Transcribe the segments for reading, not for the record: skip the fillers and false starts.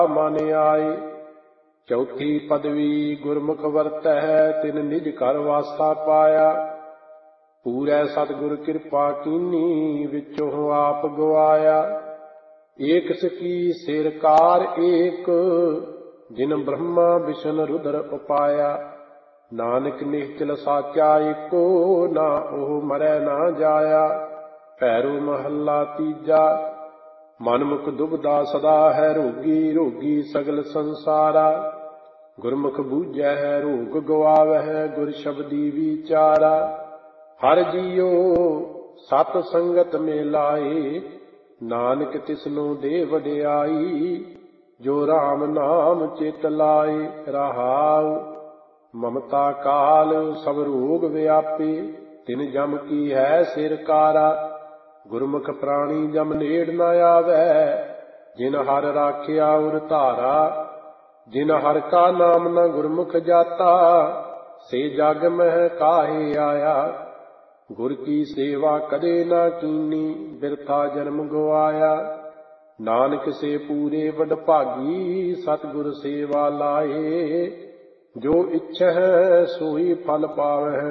मन आए। चौथी पदवी गुरमुख वरतै तिन निज घर वासा पाया। पूरै सतगुर कृपा कीनी विचों आप गवाया। एक सकी सिरकार एक जिन ब्रह्मा विष्णु रुद्र उपाया। नानक निश्चल साचा एको ना ओह मरै ना जाया। भैरो महला तीजा मनमुख दुबदा सदा है रोगी रोगी सगल संसारा। गुरमुख बूझै है रोग गवावै गुर शब्दी विचारा। हर जियो सत संगत में लाए नानक तिसनु दे वडियाई। जो राम नाम चित लाए रहाउ। ममता काल सब रोग व्यापे तिन जम की है सिरकारा। गुरमुख प्राणी जम नेड़ न आवे जिन हर राखिया उर धारा। जिन हर का नाम न गुरमुख जाता से जग मह काहे आया। गुर की सेवा कदे न कीनी बिरथा जन्म गवाया। नानक से पूरे वड भागी सतगुर सेवा लाए। जो इच्छह सोई फल पावै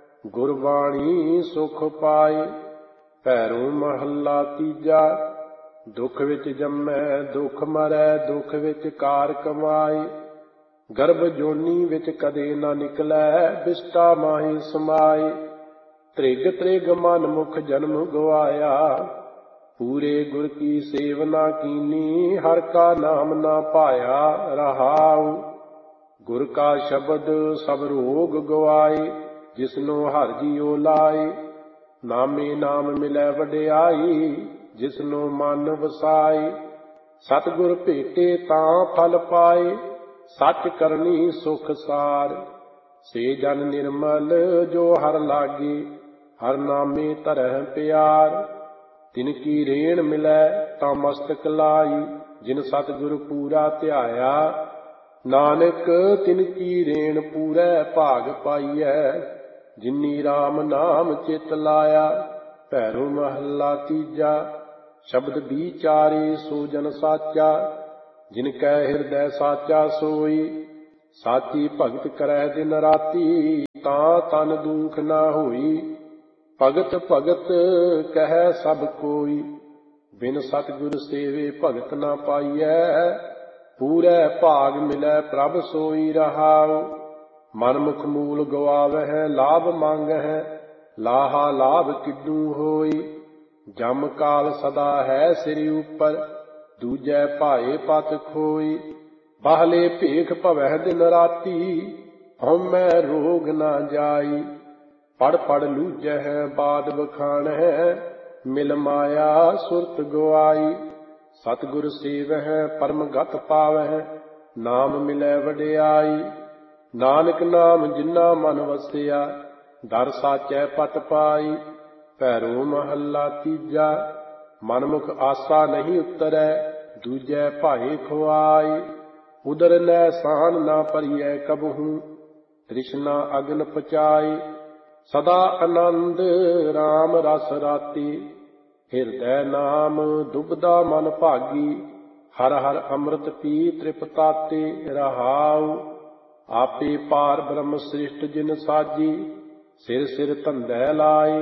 गुरबाणी सुख पाए। भैरो महला तीजा दुख विच जम्मै दुख मरै दुख विच कार कमाए। गर्भ जोनी विच कदे न निकलै बिष्टा माही समाए। त्रिग त्रिग मन मुख जन्म गवाया। पूरे गुर की सेवना कीनी हर का नाम ना पाया रहाउ। गुर का शब्द सब रोग गवाए जिसनो हर जियो लाए। नामे नाम मिलै वडियाई जिसनो मन वसाए। सतगुर भेटे तां फल पाए सच करनी सुख सार। से जन निर्मल जो हर लागे हर नामे तरह प्यार। तिनकी रेण मिलै तां मस्तक लाई जिन सतगुर पूरा ध्याया। नानक तिनकी रेण पूरै भाग पाईਐ जिनी राम नाम चित लाया। भैरो महला तीजा शब्द विचारे सो जन साचा। जिन कै हिरदय साचा सोई। साची भगत करै दिन राती तां तन दुख ना होई। भगत भगत कहै सब कोई बिन सतगुर सेवे भगत ना पाईਐ। पूरै भाग मिलै प्रभ सोई रहाउ। मनमुख मूल गवावै लाभ मांगै लाहा लाभ किदू होई। जम काल सदा है सिर उपर दूजै भाए पत खोई। बाहले भेख भवै दिन राती हਉਮੈ रोग ना जाई। पढ़ पढ़ लूझै बाद बखाणै मिल माया सुरत गवाई। सतगुर सेवह परम गत पावै नाम मिलै वडियाई। नानक नाम जिन्ना मन वसिया दर साचੈ पत पाई। भैरो महला तीजा मनमुਖ आसा नहीं उतरै दूजै भाए खुआई। उदर नै सान ना भरिਐ कबहू तृष्णा अगन पचाई। सदा आनंद राम रस राती ਹਿਰਦੈ ਨਾਮ ਦੁਬਦਾ ਮਨ ਭਾਗੀ। ਹਰ ਹਰ ਅੰਮ੍ਰਿਤ ਪੀ ਤ੍ਰਿਪਤਾਤੇ ਰਹਾਉ। ਆਪੇ ਪਾਰ ਬ੍ਰਹਮ ਸ੍ਰਿਸ਼ਟ ਜਿਨ ਸਾਜੀ ਸਿਰ ਸਿਰ ਧੰਦੈ ਲਾਏ।